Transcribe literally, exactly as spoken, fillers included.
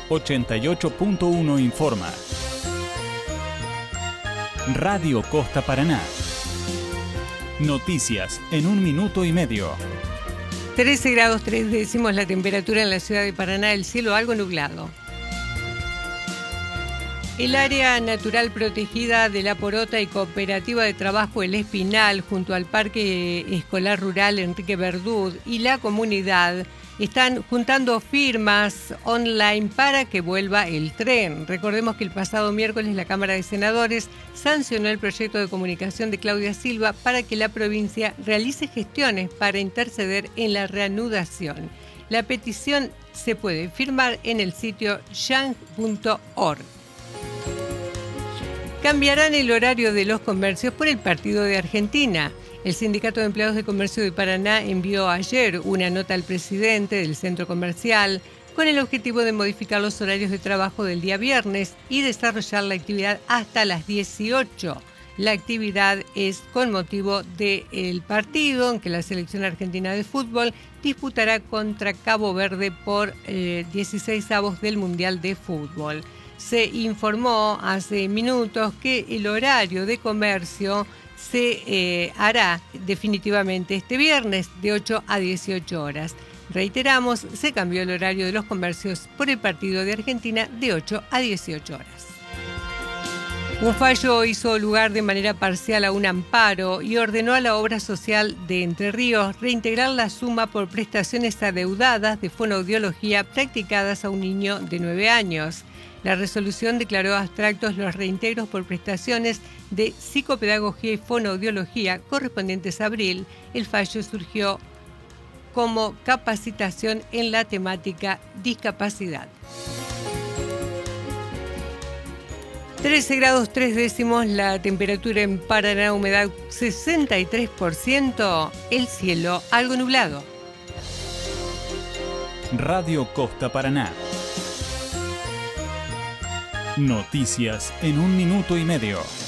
ochenta y ocho punto uno informa. Radio Costa Paraná. Noticias en un minuto y medio. trece grados tres décimos la temperatura en la ciudad de Paraná, el cielo algo nublado. El área natural protegida de La Porota y Cooperativa de Trabajo El Espinal, junto al Parque Escolar Rural Enrique Verdud y la comunidad, están juntando firmas online para que vuelva el tren. Recordemos que el pasado miércoles la Cámara de Senadores sancionó el proyecto de comunicación de Claudia Silva para que la provincia realice gestiones para interceder en la reanudación. La petición se puede firmar en el sitio yang punto org. Cambiarán el horario de los comercios por el partido de Argentina. El Sindicato de Empleados de Comercio de Paraná envió ayer una nota al presidente del centro comercial con el objetivo de modificar los horarios de trabajo del día viernes y desarrollar la actividad hasta las dieciocho. La actividad es con motivo del partido en que la selección argentina de fútbol disputará contra Cabo Verde por eh, dieciséis avos del Mundial de Fútbol. Se informó hace minutos que el horario de comercio se eh, hará definitivamente este viernes de ocho a dieciocho horas. Reiteramos, se cambió el horario de los comercios por el partido de Argentina de ocho a dieciocho horas. Un fallo hizo lugar de manera parcial a un amparo y ordenó a la obra social de Entre Ríos reintegrar la suma por prestaciones adeudadas de fonoaudiología practicadas a un niño de nueve años. La resolución declaró abstractos los reintegros por prestaciones de psicopedagogía y fonoaudiología correspondientes a abril. El fallo surgió como capacitación en la temática discapacidad. trece grados tres décimos la temperatura en Paraná, humedad sesenta y tres por ciento, el cielo algo nublado. Radio Costa Paraná. Noticias en un minuto y medio.